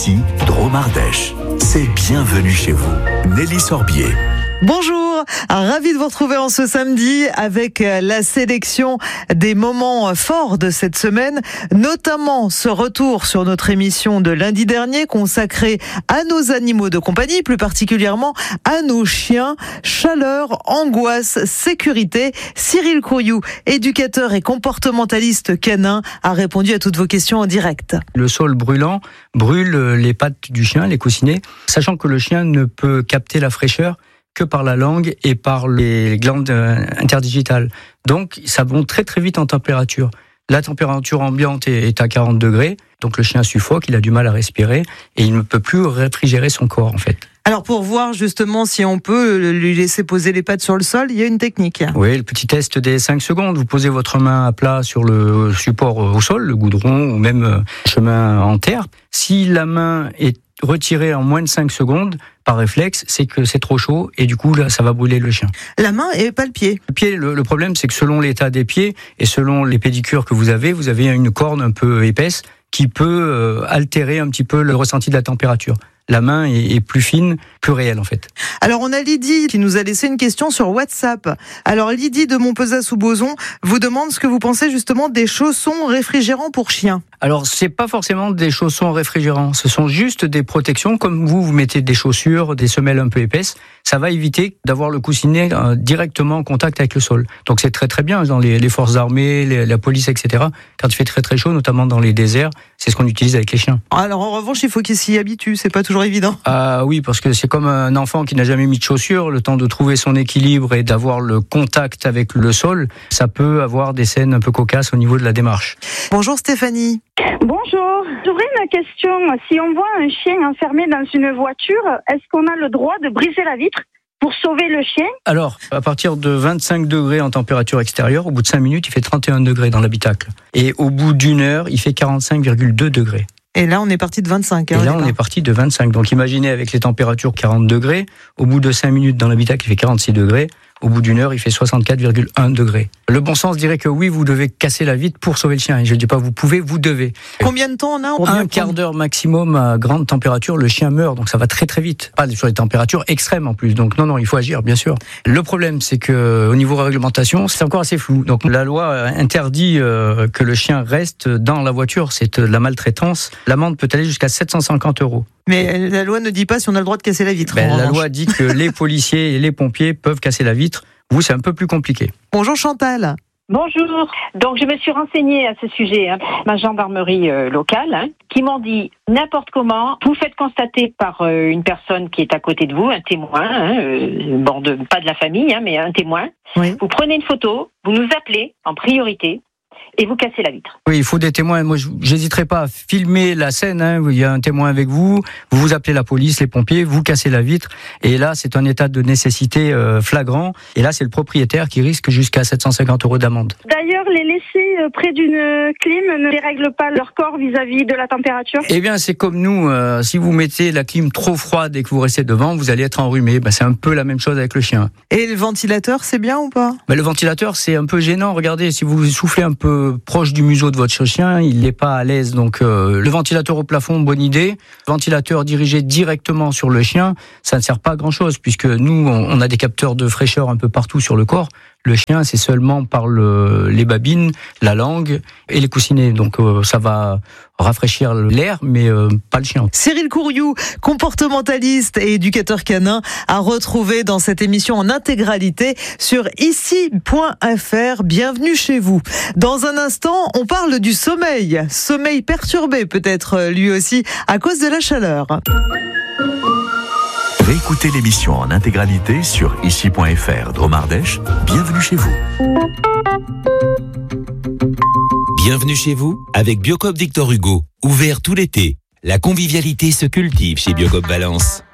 Ici, Dromardèche. C'est bienvenue chez vous. Nelly Sorbier. Bonjour, ravi de vous retrouver en ce samedi avec la sélection des moments forts de cette semaine, notamment ce retour sur notre émission de lundi dernier consacrée à nos animaux de compagnie, plus particulièrement à nos chiens. Chaleur, angoisse, sécurité. Cyril Courriou, éducateur et comportementaliste canin, a répondu à toutes vos questions en direct. Le sol brûlant brûle les pattes du chien, les coussinets, sachant que le chien ne peut capter la fraîcheur que par la langue et par les glandes interdigitales. Donc, ça monte très très vite en température. La température ambiante est à 40 degrés, donc le chien suffoque, il a du mal à respirer et il ne peut plus réfrigérer son corps en fait. Alors pour voir justement si on peut lui laisser poser les pattes sur le sol, il y a une technique. Oui, le petit test des 5 secondes. Vous posez votre main à plat sur le support au sol, le goudron ou même chemin en terre. Si la main est retirée en moins de 5 secondes, par réflexe, c'est que c'est trop chaud et du coup là, ça va brûler le chien. La main et pas le pied. Le pied, le problème c'est que selon l'état des pieds et selon les pédicures que vous avez une corne un peu épaisse qui peut altérer un petit peu le ressenti de la température. La main est plus fine, plus réelle en fait. Alors on a Lydie qui nous a laissé une question sur WhatsApp. Alors Lydie de Montpezat-sous-Bozon vous demande ce que vous pensez justement des chaussons réfrigérants pour chiens. Alors c'est pas forcément des chaussons réfrigérants, ce sont juste des protections comme vous mettez des chaussures, des semelles un peu épaisses, ça va éviter d'avoir le coussinet directement en contact avec le sol. Donc c'est très très bien dans les forces armées, la police, etc. Quand il fait très très chaud, notamment dans les déserts, c'est ce qu'on utilise avec les chiens. Alors en revanche, il faut qu'ils s'y habituent, c'est pas toujours évident. Ah oui, parce que c'est comme un enfant qui n'a jamais mis de chaussures, le temps de trouver son équilibre et d'avoir le contact avec le sol, ça peut avoir des scènes un peu cocasses au niveau de la démarche. Bonjour Stéphanie. Bonjour, j'aurais une question. Si on voit un chien enfermé dans une voiture, est-ce qu'on a le droit de briser la vitre pour sauver le chien? Alors, à partir de 25 degrés en température extérieure, au bout de 5 minutes, il fait 31 degrés dans l'habitacle. Et au bout d'une heure, il fait 45,2 degrés. Et là, on est parti de 25. Et là, on est parti de 25. Donc, imaginez avec les températures 40 degrés, au bout de 5 minutes dans l'habitacle, il fait 46 degrés. Au bout d'une heure, il fait 64,1 degrés. Le bon sens dirait que oui, vous devez casser la vitre pour sauver le chien. Et je ne dis pas vous pouvez, vous devez. Combien de temps on a? Un quart d'heure maximum à grande température, le chien meurt. Donc ça va très très vite. Pas sur les températures extrêmes en plus. Donc non, il faut agir, bien sûr. Le problème, c'est que au niveau réglementation, c'est encore assez flou. Donc la loi interdit que le chien reste dans la voiture. C'est de la maltraitance. L'amende peut aller jusqu'à 750 €. Mais la loi ne dit pas si on a le droit de casser la vitre. La loi dit que les policiers et les pompiers peuvent casser la vitre. Vous, c'est un peu plus compliqué. Bonjour Chantal. Bonjour. Donc je me suis renseignée à ce sujet, ma gendarmerie locale, qui m'ont dit n'importe comment, vous faites constater par une personne qui est à côté de vous, un témoin, pas de la famille, mais un témoin. Oui. Vous prenez une photo, vous nous appelez en priorité. Et vous cassez la vitre. Oui, il faut des témoins. Moi, j'hésiterai pas à filmer la scène. Il y a un témoin avec vous. Vous appelez la police, les pompiers, vous cassez la vitre. Et là, c'est un état de nécessité flagrant. Et là, c'est le propriétaire qui risque jusqu'à 750 € d'amende. D'ailleurs, les laisser près d'une clim ne dérègle pas leur corps vis-à-vis de la température? Eh bien, c'est comme nous. Si vous mettez la clim trop froide et que vous restez devant, vous allez être enrhumé. C'est un peu la même chose avec le chien. Et le ventilateur, c'est bien ou pas? Le ventilateur, c'est un peu gênant. Regardez, si vous soufflez un peu proche du museau de votre chien, il n'est pas à l'aise. Donc le ventilateur au plafond, bonne idée. Ventilateur dirigé directement sur le chien, ça ne sert pas à grand chose puisque nous, on a des capteurs de fraîcheur un peu partout sur le corps. Le chien, c'est seulement par les babines, la langue et les coussinets. Donc ça va rafraîchir l'air, mais pas le chien. Cyril Courriou, comportementaliste et éducateur canin, à retrouver dans cette émission en intégralité sur ici.fr. Bienvenue chez vous. Dans un instant, on parle du sommeil. Sommeil perturbé peut-être lui aussi à cause de la chaleur. Réécoutez l'émission en intégralité sur ici.fr. Dromardèche, bienvenue chez vous. Bienvenue chez vous avec Biocoop Victor Hugo. Ouvert tout l'été. La convivialité se cultive chez Biocoop Valence.